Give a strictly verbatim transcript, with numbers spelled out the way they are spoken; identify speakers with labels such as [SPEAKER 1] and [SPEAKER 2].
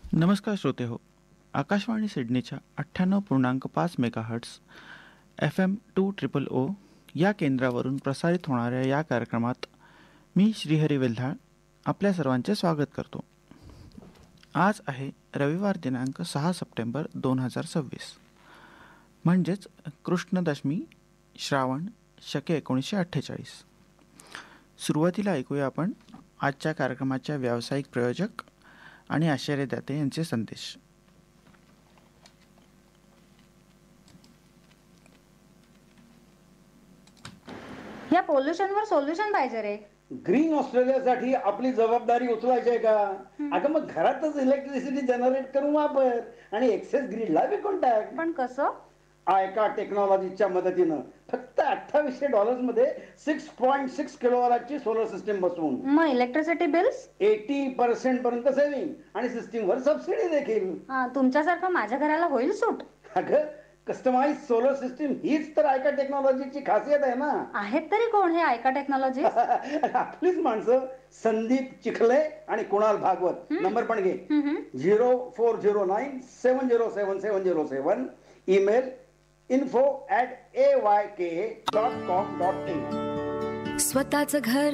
[SPEAKER 1] नमस्कार श्रोते हो, आकाशवाणी सिडनीच्या अठ्ठ्याण्णव पूर्णांक पाच megahertz F M to triple ओ या केंद्रावरून प्रसारित होणाऱ्या या कार्यक्रमात मी श्रीहरी वेल्हाळ आपल्या सर्वांचे स्वागत करतो. आज आहे रविवार दिनांक सहा सप्टेंबर दोन हजार सव्वीस, म्हणजेच कृष्णदशमी श्रावण शके एकोणीसशे अठ्ठेचाळीस. सुरुवातीला ऐकूया आपण आजच्या कार्यक्रमाच्या व्यावसायिक प्रयोजक आणि आश्चर्यदाते यांचे संदेश.
[SPEAKER 2] या पोल्युशनवर सोल्युशन पाहिजे रे.
[SPEAKER 3] ग्रीन ऑस्ट्रेलियासाठी आपली जबाबदारी उचलायची आहे का? अगं मग घरातच इलेक्ट्रिसिटी जनरेट करून वापर आणि एक्सेस ग्रीडला विकून टाक.
[SPEAKER 2] पण कसं?
[SPEAKER 3] आयका टेक्नॉलॉजीच्या मदतीनं फक्त अठ्ठावीसशे डॉलर्स मध्ये six point six किलोवॅटची solar system बसवून
[SPEAKER 2] मग इलेक्ट्रिसिटी बिल्स
[SPEAKER 3] एटी पर्सेंट पर्यंत सेव्हिंग आणि सिस्टीमवर सबसिडी देखील.
[SPEAKER 2] तुमच्यासारखं माझ्या घराला होईल सूट.
[SPEAKER 3] अगं कस्टमाइज सोलर सिस्टीम हीच तर आयका टेक्नॉलॉजीची खासियत आहे ना.
[SPEAKER 2] आहेत तरी कोण हे आयका टेक्नॉलॉजी?
[SPEAKER 3] आपलीच माणसं संदीप चिखले आणि कुणाल भागवत. नंबर पण घे, zero four zero nine seven zero seven seven zero seven. Email info at A Y K dot com dot in.
[SPEAKER 4] स्वतःचं घर